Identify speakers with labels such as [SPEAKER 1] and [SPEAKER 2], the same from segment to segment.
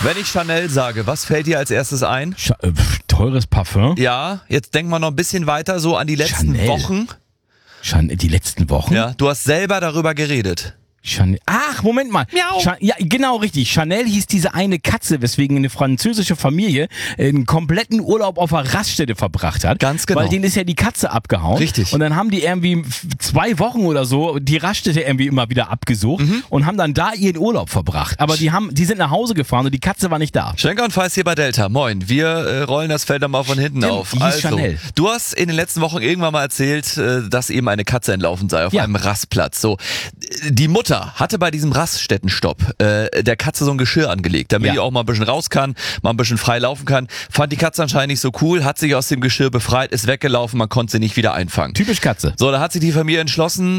[SPEAKER 1] Wenn ich Chanel sage, was fällt dir als erstes ein?
[SPEAKER 2] Teures Parfum?
[SPEAKER 1] Ja, jetzt denk mal noch ein bisschen weiter so an die letzten
[SPEAKER 2] Chanel.
[SPEAKER 1] Wochen.
[SPEAKER 2] Die letzten Wochen?
[SPEAKER 1] Ja, du hast selber darüber geredet.
[SPEAKER 2] Chanel. Ach, Moment mal.
[SPEAKER 1] Miau.
[SPEAKER 2] Ja, genau richtig. Chanel hieß diese eine Katze, weswegen eine französische Familie einen kompletten Urlaub auf einer Raststätte verbracht hat.
[SPEAKER 1] Ganz genau.
[SPEAKER 2] Weil denen ist ja die Katze abgehauen.
[SPEAKER 1] Richtig.
[SPEAKER 2] Und dann haben die irgendwie 2 Wochen oder so die Raststätte irgendwie immer wieder abgesucht und haben dann da ihren Urlaub verbracht. Aber die sind nach Hause gefahren und die Katze war nicht da.
[SPEAKER 1] Schenker und Feiß hier bei Delta. Moin. Wir rollen das Feld dann mal von hinten auf.
[SPEAKER 2] Die hieß Chanel.
[SPEAKER 1] Du hast in den letzten Wochen irgendwann mal erzählt, dass eben eine Katze entlaufen sei auf einem Rastplatz. So, die Mutter hatte bei diesem Raststättenstopp der Katze so ein Geschirr angelegt, damit die auch mal ein bisschen raus kann, mal ein bisschen frei laufen kann. Fand die Katze anscheinend nicht so cool, hat sich aus dem Geschirr befreit, ist weggelaufen, man konnte sie nicht wieder einfangen.
[SPEAKER 2] Typisch Katze.
[SPEAKER 1] So, da hat sich die Familie entschlossen,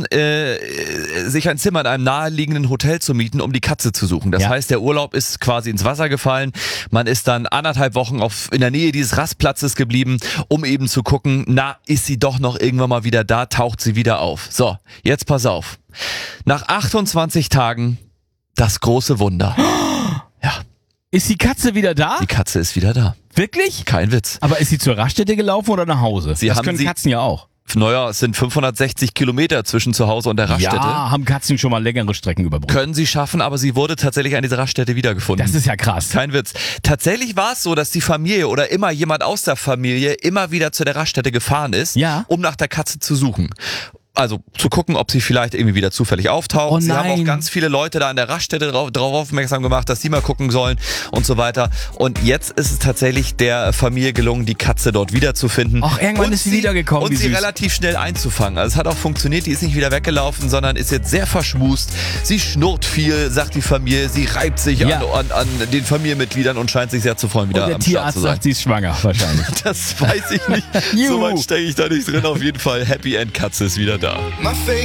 [SPEAKER 1] sich ein Zimmer in einem naheliegenden Hotel zu mieten, um die Katze zu suchen. Das heißt, der Urlaub ist quasi ins Wasser gefallen. Man ist dann 1,5 Wochen in der Nähe dieses Rastplatzes geblieben, um eben zu gucken, na, ist sie doch noch irgendwann mal wieder da, taucht sie wieder auf. So, jetzt pass auf. Nach 28 Tagen das große Wunder. Ja.
[SPEAKER 2] Ist die Katze wieder da?
[SPEAKER 1] Die Katze ist wieder da.
[SPEAKER 2] Wirklich?
[SPEAKER 1] Kein Witz.
[SPEAKER 2] Aber ist sie zur Raststätte gelaufen oder nach Hause? Das können Katzen ja auch.
[SPEAKER 1] Naja, es sind 560 Kilometer zwischen zu Hause und der Raststätte.
[SPEAKER 2] Ja, haben Katzen schon mal längere Strecken überbrückt.
[SPEAKER 1] Können sie schaffen, aber sie wurde tatsächlich an dieser Raststätte wiedergefunden.
[SPEAKER 2] Das ist ja krass.
[SPEAKER 1] Kein Witz. Tatsächlich war es so, dass die Familie oder immer jemand aus der Familie immer wieder zu der Raststätte gefahren ist, um nach der Katze zu suchen. Also zu gucken, ob sie vielleicht irgendwie wieder zufällig auftaucht.
[SPEAKER 2] Oh
[SPEAKER 1] sie haben auch
[SPEAKER 2] nein.
[SPEAKER 1] ganz viele Leute da an der Raststätte drauf aufmerksam gemacht, dass sie mal gucken sollen und so weiter. Und jetzt ist es tatsächlich der Familie gelungen, die Katze dort wiederzufinden.
[SPEAKER 2] Ach, irgendwann ist sie wiedergekommen.
[SPEAKER 1] Und sie relativ schnell einzufangen. Also es hat auch funktioniert, die ist nicht wieder weggelaufen, sondern ist jetzt sehr verschmust. Sie schnurrt viel, sagt die Familie, sie reibt sich an den Familienmitgliedern und scheint sich sehr zu freuen, wieder
[SPEAKER 2] und der
[SPEAKER 1] am Start
[SPEAKER 2] Tierarzt
[SPEAKER 1] zu sein.
[SPEAKER 2] sagt, sie ist schwanger, wahrscheinlich.
[SPEAKER 1] Das weiß ich nicht. So weit stecke ich da nicht drin. Auf jeden Fall, Happy End Katze ist wieder da.
[SPEAKER 3] My face